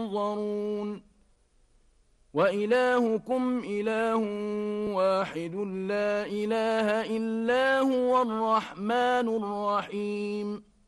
تنظرون وإلهكم إله واحد لا إله إلا هو الرحمن الرحيم